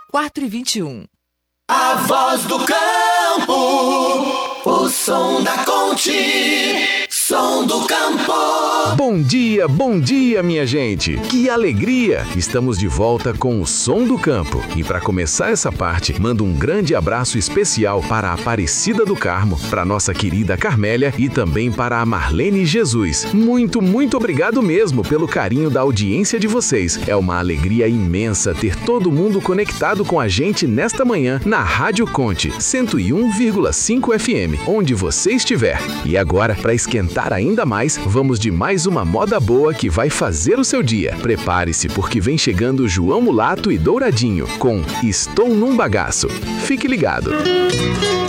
4h21. A voz do campo, o som da Conte, som do campo. Bom dia, minha gente. Que alegria! Estamos de volta com o Som do Campo. E para começar essa parte, mando um grande abraço especial para a Aparecida do Carmo, para nossa querida Carmélia e também para a Marlene Jesus. Muito obrigado mesmo pelo carinho da audiência de vocês. É uma alegria imensa ter todo mundo conectado com a gente nesta manhã na Rádio Conte 101,5 FM, onde você estiver. E agora, para esquentar ainda mais, vamos de mais uma moda boa que vai fazer o seu dia. Prepare-se porque vem chegando João Mulato e Douradinho com Estou num Bagaço. Fique ligado.